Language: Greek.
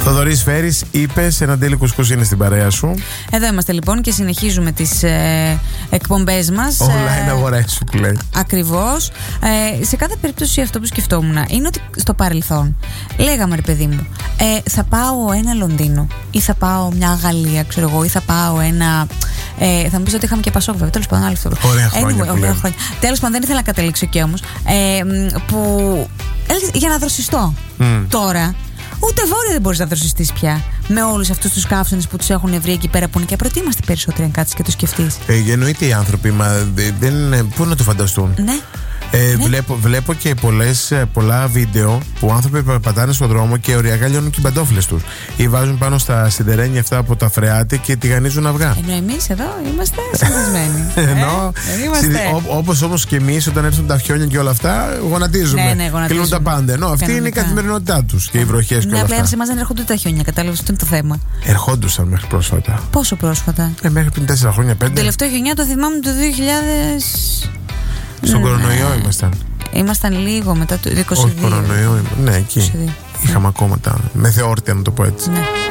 Θοδωρής Φέρης, είπες, ένα Ντέλη Κουσκούς είναι στην παρέα σου. Εδώ είμαστε λοιπόν και συνεχίζουμε τις εκπομπές μας. Όλα είναι αγορές σου που λέει. Ακριβώς. Σε κάθε περίπτωση αυτό που σκεφτόμουν είναι ότι στο παρελθόν λέγαμε, ρε παιδί μου, θα πάω ένα Λονδίνο ή θα πάω μια Γαλλία, ξέρω εγώ, ή θα πάω ένα. Θα μου πεις ότι είχαμε και Πασόκ, βέβαια. Τέλος πάντων, άλλο αυτό. Ωραία χρόνια. Τέλος πάντων, δεν ήθελα να καταλήξω εκεί όμως. Που για να δροσιστώ. Τώρα, ούτε βόρεια δεν μπορείς να δροσιστείς πια. Με όλους αυτούς τους καύσονες που τους έχουν βρει εκεί πέρα που είναι και προετοίμαστοι περισσότεροι, αν κάτσεις και το σκεφτείς. Εννοείται οι άνθρωποι, μα δεν. Πού να το φανταστούν. Ναι. Βλέπω και πολλά βίντεο που άνθρωποι περπατάνε στον δρόμο και οριακά λιώνουν και οι παντόφλες τους ή βάζουν πάνω στα σιδερένια αυτά από τα φρεάτη και τηγανίζουν αυγά. Ενώ εμείς εδώ είμαστε συνδεσμένοι. Όπως όμως και εμείς όταν έρθουν τα χιόνια και όλα αυτά γονατίζουμε. Κλείνουν τα πάντα. Ενώ αυτή είναι η καθημερινότητά τους και οι βροχές και όλα αυτά. Ναι, απλά σε εμάς δεν έρχονται τα χιόνια, κατάλαβες, αυτό είναι το θέμα. Ερχόντουσαν μέχρι πρόσφατα. Πόσο πρόσφατα? Μέχρι πριν 4 χρόνια, 5. Το τελευταίο χιονιά το θυμάμαι το 2000. Στον κορονοϊό ήμασταν. Ήμασταν λίγο μετά το 22. Όχι κορονοϊό, ναι, εκεί. 22. Είχαμε ακόμα τα μεθεόρτια, να το πω έτσι. Ναι.